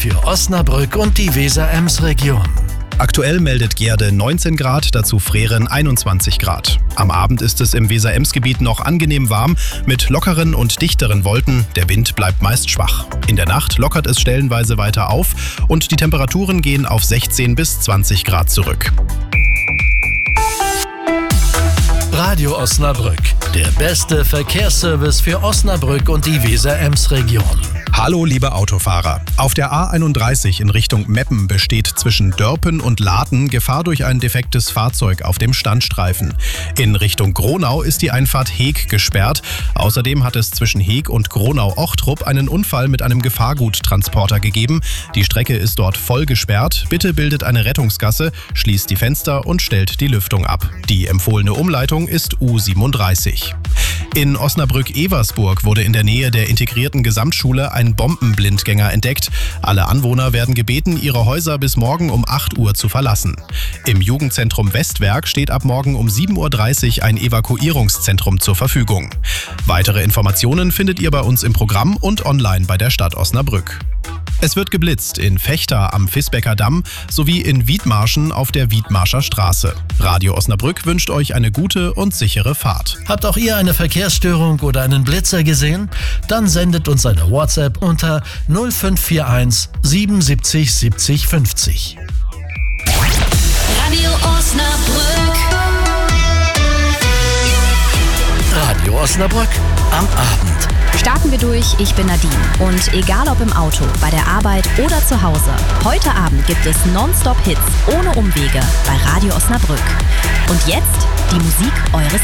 für Osnabrück und die Weser-Ems-Region. Aktuell meldet Gerde 19 Grad, dazu Freren 21 Grad. Am Abend ist es im Weser-Ems-Gebiet noch angenehm warm mit lockeren und dichteren Wolken. Der Wind bleibt meist schwach. In der Nacht lockert es stellenweise weiter auf und die Temperaturen gehen auf 16 bis 20 Grad zurück. Radio Osnabrück, der beste Verkehrsservice für Osnabrück und die Weser-Ems-Region. Hallo liebe Autofahrer. Auf der A31 in Richtung Meppen besteht zwischen Dörpen und Laten Gefahr durch ein defektes Fahrzeug auf dem Standstreifen. In Richtung Gronau ist die Einfahrt Heeg gesperrt. Außerdem hat es zwischen Heeg und Gronau-Ochtrup einen Unfall mit einem Gefahrguttransporter gegeben. Die Strecke ist dort voll gesperrt. Bitte bildet eine Rettungsgasse, schließt die Fenster und stellt die Lüftung ab. Die empfohlene Umleitung ist U37. In Osnabrück-Eversburg wurde in der Nähe der integrierten Gesamtschule ein Bombenblindgänger entdeckt. Alle Anwohner werden gebeten, ihre Häuser bis morgen um 8 Uhr zu verlassen. Im Jugendzentrum Westwerk steht ab morgen um 7.30 Uhr ein Evakuierungszentrum zur Verfügung. Weitere Informationen findet ihr bei uns im Programm und online bei der Stadt Osnabrück. Es wird geblitzt in Vechta am Visbecker Damm sowie in Wiedmarschen auf der Wiedmarscher Straße. Radio Osnabrück wünscht euch eine gute und sichere Fahrt. Habt auch ihr eine Verkehrsstörung oder einen Blitzer gesehen? Dann sendet uns eine WhatsApp unter 0541 77 70 50. Radio Osnabrück. Radio Osnabrück am Abend. Starten wir durch, ich bin Nadine. Und egal ob im Auto, bei der Arbeit oder zu Hause, heute Abend gibt es Nonstop-Hits ohne Umwege bei Radio Osnabrück. Und jetzt die Musik eures